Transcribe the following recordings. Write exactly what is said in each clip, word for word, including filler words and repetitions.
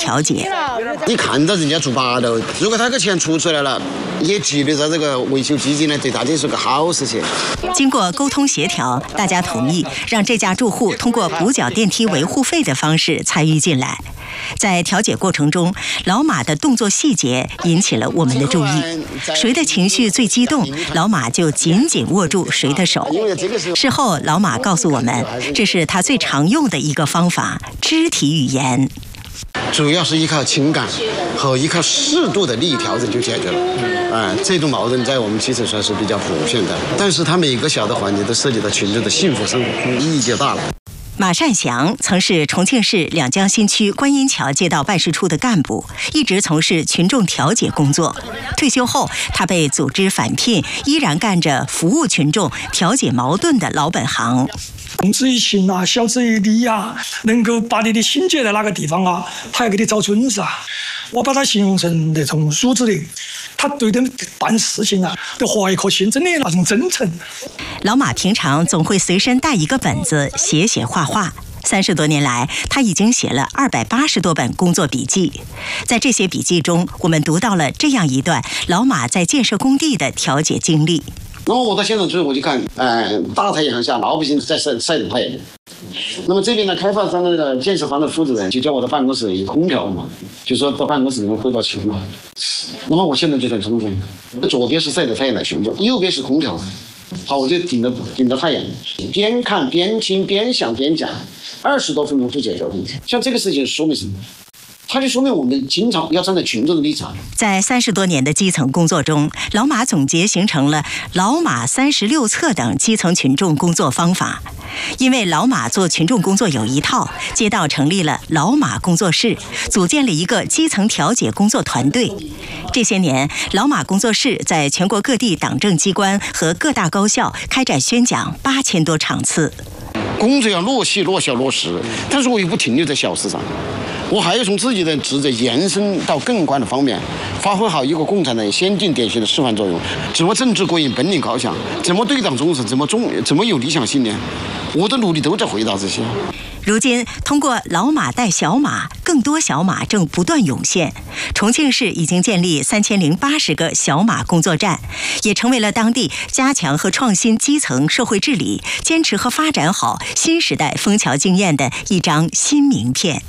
调解。 你看到人家做八楼，如果他个钱出出来了，也积累到这个维修基金呢，对大家是个好事情。 经过沟通协调，大家同意让这家住户通过补缴电梯维护费的方式参与进来。在调解过程中，老马的动作细节引起了我们的注意。谁的情绪最激动，老马就紧紧握住谁的手。事后，老马告诉我们，这是他最常用的一个方法——肢体语言。 主要是依靠情感和依靠适度的利益调整就解决了。啊、呃，这种矛盾在我们基层算是比较普遍的，但是它每个小的环节都涉及到群众的幸福生活，意义就大了。 马善祥曾是重庆市两江新区观音桥街道办事处的干部，一直从事群众调解工作。退休后，他被组织返聘，依然干着服务群众、调解矛盾的老本行。 动之以情啊，晓之以理啊，能够把你的心结在哪个地方啊，他要给你找准噻。我把他形容成那种素质的，他对人办事情啊，都怀一颗心，真的那种真诚。 老马平常总会随身带一个本子，写写画画。三十多年来，他已经写了二百八十多本工作笔记。在这些笔记中，我们读到了这样一段老马在建设工地的调解经历。 那么我到现场之后，我就看，呃，大太阳下，老百姓在晒晒着太阳。那么这边呢，开发商的那个建设方的负责人就叫我到办公室有空调嘛，就说到办公室里面汇报情况。那么我现在就在中间，左边是晒着太阳的群众，右边是空调。好，我就顶着顶着太阳，边看边听边想边讲，二十多分钟就解决问题。像这个事情说明什么？它就说明我们经常要站在群众的立场。 在三十多年的基层工作中，老马总结形成了老马三十六策等基层群众工作方法。因为老马做群众工作有一套，街道成立了老马工作室，组建了一个基层调解工作团队。这些年，老马工作室在全国各地党政机关和各大高校开展宣讲八千多场次。 工作要落细、落效、落实，但是我又不停留在小事上。我还要从自己的职责延伸到更宽的方面，发挥好一个共产党先进典型的示范作用。怎么政治过硬、本领高强，怎么对党忠诚，怎么忠，怎么有理想信念，我的努力都在回答这些。 如今，通过老马带小马，更多小马正不断涌现。重庆市已经建立三千零八十个小马工作站，也成为了当地加强和创新基层社会治理、坚持和发展好新时代枫桥经验的一张新名片。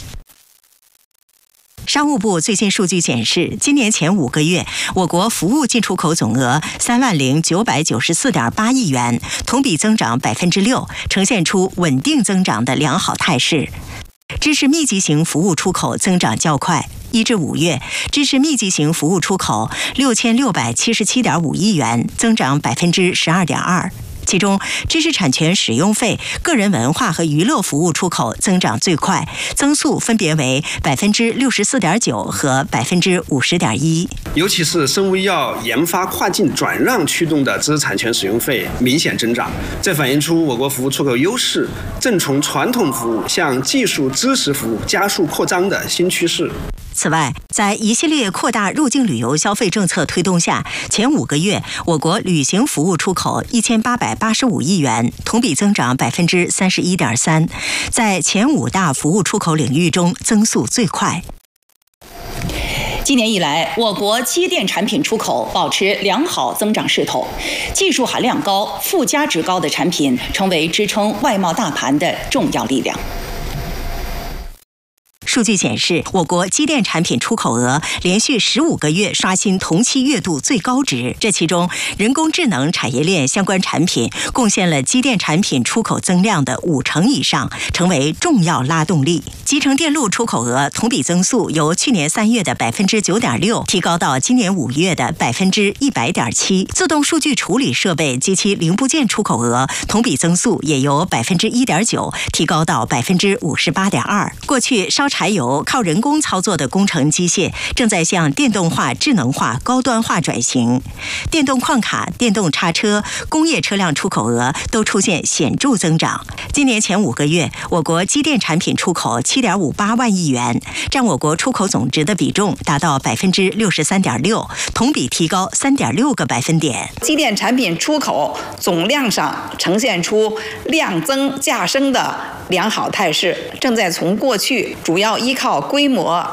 商务部最新数据显示，今年前五个月，我国服务进出口总额三万零九百九十四点八亿元，同比增长百分之六，呈现出稳定增长的良好态势。知识密集型服务出口增长较快，一至五月，知识密集型服务出口六千六百七十七点五亿元，增长百分之十二点二。其中，知识产权使用费、个人文化和娱乐服务出口增长最快，增速分别为百分之六十四点九和百分之五十点一。 尤其是生物医药研发跨境转让驱动的知识产权使用费明显增长，这反映出我国服务出口优势正从传统服务向技术知识服务加速扩张的新趋势。 此外，在一系列扩大入境旅游消费政策推动下，前五个月，我国旅行服务出口一千八百八十五亿元，同比增长百分之三十一点三，在前五大服务出口领域中增速最快。 今年以来，我国机电产品出口保持良好增长势头，技术含量高、附加值高的产品成为支撑外贸大盘的重要力量。 数据显示，我国机电产品出口额连续十五个月刷新同期月度最高值。这其中，人工智能产业链相关产品贡献了机电产品出口增量的五成以上，成为重要拉动力。集成电路出口额同比增速由去年三月的百分之九点六提高到今年五月的百分之一百点七。自动数据处理设备及其零部件出口额同比增速也由百分之一点九提高到百分之五十八点二。过去烧柴油靠人工操作的工程机械正在向电动化、智能化、高端化转型。电动矿卡、电动叉车、工业车辆出口额都出现显著增长。今年前五个月，我国机电产品出口七点五八万亿元，占我国出口总值的比重达到百分之六十三点六，同比提高三点六个百分点。 机电产品出口总量上呈现出量增价升的良好态势，正在从过去主要依靠规模